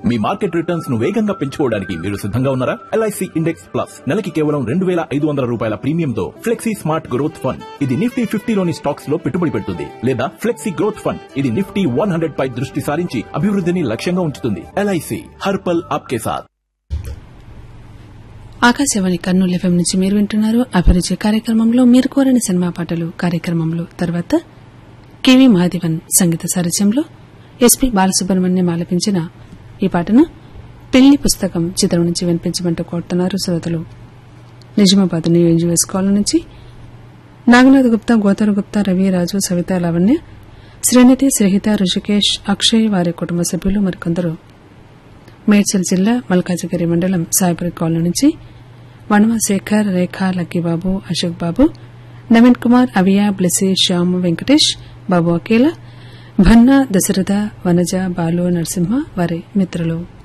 మీ market returns ను వేగంగా పెంచుకోవడానికి మీరు సిద్ధంగా ఉన్నారా? ఎల్ఐసి ఇండెక్స్ ప్లస్ నెలకి కేవలం 2,500 రూపాయల ప్రీమియంతో ఫ్లెక్సీ స్మార్ట్ గ్రోత్ ఫండ్. ఇది నిఫ్టీ 50లోని స్టాక్స్ లో పెట్టుబడి పెడుతుంది. లేదా ఫ్లెక్సీ గ్రోత్ ఫండ్, ఇది నిఫ్టీ 100 పై దృష్టి సారించి అభివృద్ధిని లక్ష్యంగా ఉంచుతుంది. ఎల్ఐసి హర్ పల్ ఆప్కే సాథ్. ఆకాశవాణి కర్నూలు ఎఫ్ఎం నుంచి మీరు వింటున్నారు అభిరుచి కార్యక్రమంలో మీరు కోరిన సినిమా పాటలు కార్యక్రమంలో తర్వాత కెవి మహాదేవన్ సంగీత సారథ్యంలో ఎస్పీ బాలసుబ్రహ్మణ్యం ఆలపించిన ఈ పాటను పెళ్లి పుస్తకం చిత్రం నుంచి వినిపించమంటూ కోరుతున్నారు శ్రోతలు. నిజామాబాద్ న్యూ ఎన్జీఎస్ కాలనీ నుంచి నాగనాథ్ గుప్తా, గోతరు గుప్తా, రవి, రాజు, సవిత, లావణ్య, శ్రీనిధి, శ్రీహిత, ఋషికేష్, అక్షయ్, వారి కుటుంబ సభ్యులు మరికొందరు మేడ్చల్ జిల్లా మల్కాజిగిరి మండలం సాయిపురి కాలనీ నుంచి వనమ శేఖర్, రేఖ, లక్కీబాబు, అశోక్ బాబు, నవీన్ కుమార్, అవియా, బ్లెసి, శ్యామ్, వెంకటేష్, బాబు అకేలా, భన్నా, దశరథ, వనజ, బాలు, నరసింహ, వారి మిత్రులు.